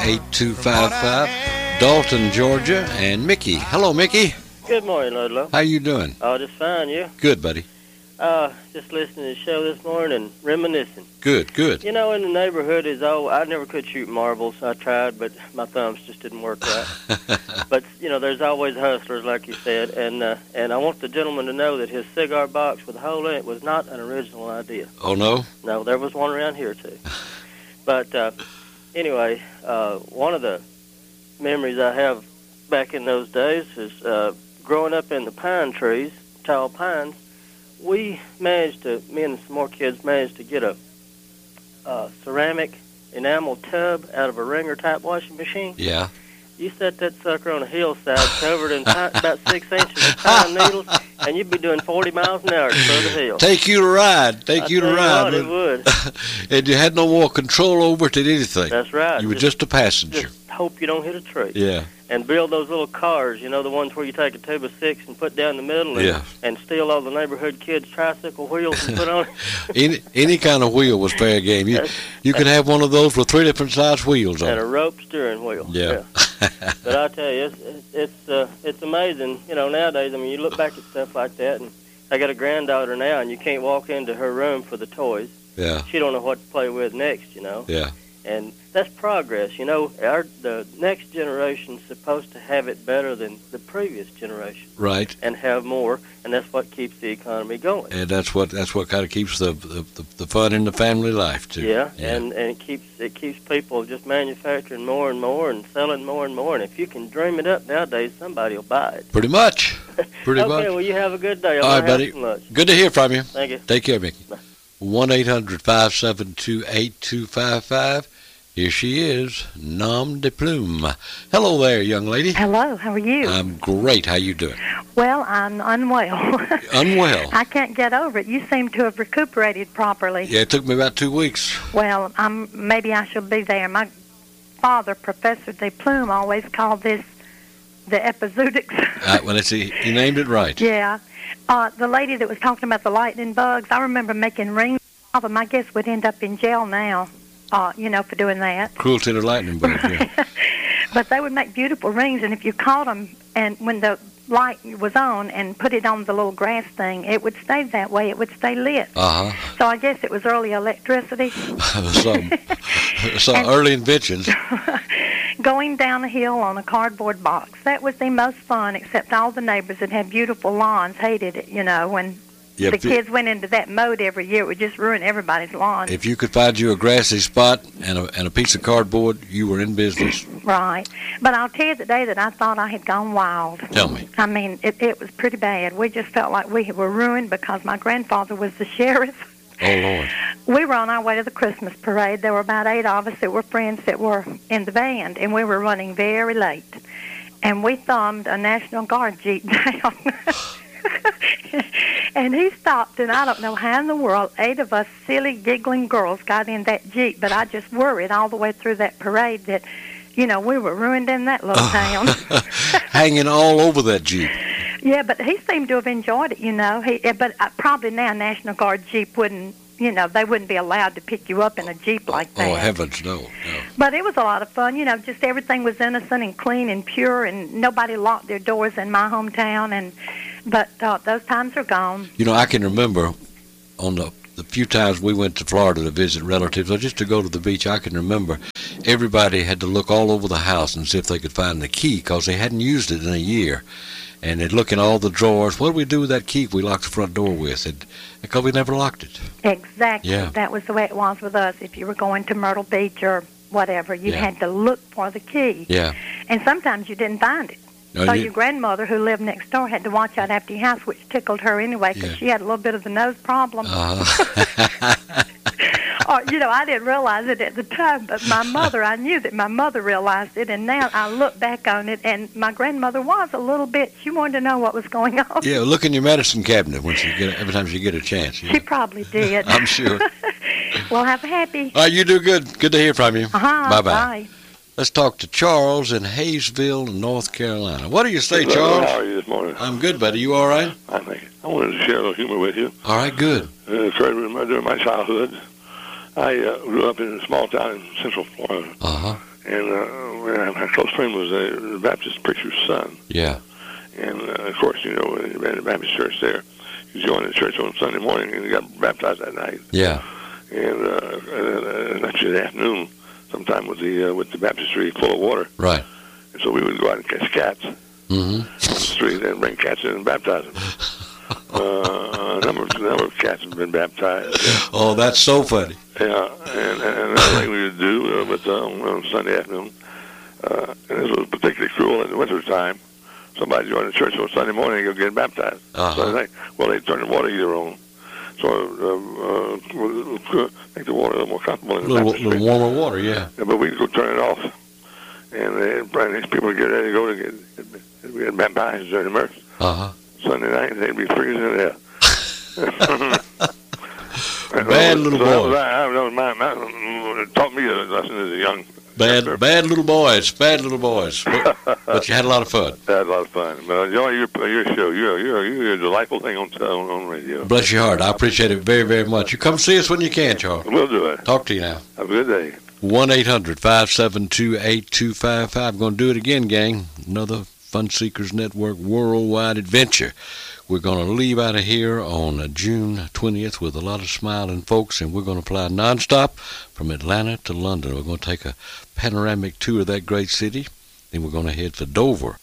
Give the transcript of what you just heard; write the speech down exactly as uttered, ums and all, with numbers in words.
eight two five five. Dalton, Georgia, and Mickey. Hello, Mickey. Good morning, Ludlow. How you doing? Oh, just fine, you? Good, buddy. Uh, just listening to the show this morning and reminiscing. Good, good. You know, in the neighborhood is all. I never could shoot marbles. I tried, but my thumbs just didn't work right. But you know, there's always hustlers, like you said, and uh, and I want the gentleman to know that his cigar box with a hole in it was not an original idea. Oh no? No, there was one around here too. But uh, anyway, uh, one of the memories I have back in those days is uh, growing up in the pine trees, tall pines. We managed to, me and some more kids managed to get a, a ceramic enamel tub out of a Ringer-type washing machine. Yeah. You set that sucker on a hillside covered in ti- about six inches of pine needles, and you'd be doing forty miles an hour to the hill. Take you to ride. Take I you to tell ride. You what, it would. And you had no more control over it than anything. That's right. You were just, just a passenger. Just hope you don't hit a tree. Yeah. And build those little cars, you know, the ones where you take a tube of six and put down the middle and, yeah. and steal all the neighborhood kids' tricycle wheels and put on it. any any kind of wheel was fair game. You you could have one of those with three different size wheels on it. And a rope steering wheel. Yeah. yeah. But I tell you, it's it's uh, it's amazing. You know, nowadays, I mean, you look back at stuff like that, and I got a granddaughter now, and you can't walk into her room for the toys. Yeah. She don't know what to play with next, you know. Yeah. And that's progress, you know. Our the next generation's supposed to have it better than the previous generation, right? And have more, and that's what keeps the economy going. And that's what that's what kind of keeps the the, the fun in the family life too. Yeah, yeah. and and it keeps it keeps people just manufacturing more and more and selling more and more. And if you can dream it up nowadays, somebody will buy it. Pretty much. Pretty okay, much. Okay, well you have a good day. I'm All right, buddy. Have some lunch. Good to hear from you. Thank you. Take care, Mickey. one eight hundred five seven two eight two five five. Here she is, Nom de Plume. Hello there, young lady. Hello, how are you? I'm great. How you doing? Well, I'm unwell. Unwell? I can't get over it. You seem to have recuperated properly. Yeah, it took me about two weeks. Well, I'm, maybe I shall be there. My father, Professor de Plume, always called this the epizootics. uh, well, it's, he, he named it right. Yeah. Uh, the lady that was talking about the lightning bugs, I remember making rings of them. I guess would end up in jail now. Uh, you know, for doing that. Cruelty to lightning bugs, yeah. But they would make beautiful rings, and if you caught them, and when the light was on and put it on the little grass thing, it would stay that way. It would stay lit. Uh-huh. So I guess it was early electricity. some some early inventions. Going down a hill on a cardboard box. That was the most fun, except all the neighbors that had beautiful lawns hated it, you know, when... Yep. The kids went into that mode every year. It would just ruin everybody's lawn. If you could find you a grassy spot and a, and a piece of cardboard, you were in business. Right. But I'll tell you the day that I thought I had gone wild. Tell me. I mean, it, it was pretty bad. We just felt like we were ruined because my grandfather was the sheriff. Oh, Lord. We were on our way to the Christmas parade. There were about eight of us that were friends that were in the band, and we were running very late. And we thumbed a National Guard Jeep down. And he stopped, and I don't know how in the world eight of us silly, giggling girls got in that Jeep, but I just worried all the way through that parade that, you know, we were ruined in that little town. Hanging all over that Jeep. Yeah, but he seemed to have enjoyed it, you know. He, But uh, probably now National Guard Jeep wouldn't, you know, they wouldn't be allowed to pick you up in a Jeep like that. Oh, heavens, no, no. But it was a lot of fun, you know, just everything was innocent and clean and pure, and nobody locked their doors in my hometown, and... But uh, those times are gone. You know, I can remember on the, the few times we went to Florida to visit relatives or just to go to the beach, I can remember everybody had to look all over the house and see if they could find the key because they hadn't used it in a year. And they'd look in all the drawers. What do we do with that key we locked the front door with? And, because we never locked it. Exactly. Yeah. That was the way it was with us. If you were going to Myrtle Beach or whatever, you yeah. had to look for the key. Yeah. And sometimes you didn't find it. No, so you, your grandmother, who lived next door, had to watch out after your house, which tickled her anyway, because yeah. she had a little bit of the nose problem. Uh-huh. Or, you know, I didn't realize it at the time, but my mother, I knew that my mother realized it, and now I look back on it, and my grandmother was a little bit, she wanted to know what was going on. Yeah, look in your medicine cabinet when she get, every time she get a chance. Yeah. She probably did. I'm sure. Well, have a happy. All right, you do good. Good to hear from you. Uh-huh, Bye-bye. bye. Let's talk to Charles in Hayesville, North Carolina. What do you say, Charles? How are you this morning? I'm good, buddy. You all right? I think I wanted to share a little humor with you. All right, good. Uh, so I remember during my childhood, I uh, grew up in a small town in Central Florida. Uh-huh. And uh, my close friend was a Baptist preacher's son. Yeah. And, uh, of course, you know, in the Baptist church there, he joined the church on Sunday morning and he got baptized that night. Yeah. And, uh, and uh, actually in the afternoon, sometime with the uh, with the baptistry full of water. Right. And so we would go out and catch cats mm-hmm. on the street and bring cats in and baptize them. uh, a number of, a number of cats have been baptized. Yeah. Oh, that's so funny. Yeah, and, and another thing we would do uh, with, uh, on Sunday afternoon, uh, and this was particularly cruel in the winter time, somebody joined the church on Sunday morning and go get baptized. Uh-huh. So they, well, they turn the water heater on. So uh, uh, make the water a little more comfortable in the little, baptistry. little warmer water, yeah. Yeah, but we'd go turn it off. And uh, these people would get ready to go to get, get baptized during the mirth. Uh-huh. Sunday night, they'd be freezing to death. Bad little so boy. That was, that was my, my, it taught me a lesson as a young Bad, youngster. bad little boys, bad little boys. But, but you had a lot of fun. I had a lot of fun. But enjoy your, your show. You're, you're, you're a delightful thing on, on, on radio. Bless your heart. I appreciate it very, very much. You come see us when you can, Charles. We'll do it. Talk to you now. Have a good day. one eight hundred five seven two eight two five five. Going to do it again, gang. Another Fun Seekers Network worldwide adventure. We're going to leave out of here on uh, June twentieth with a lot of smiling folks, and we're going to fly nonstop from Atlanta to London. We're going to take a panoramic tour of that great city. Then we're going to head for Dover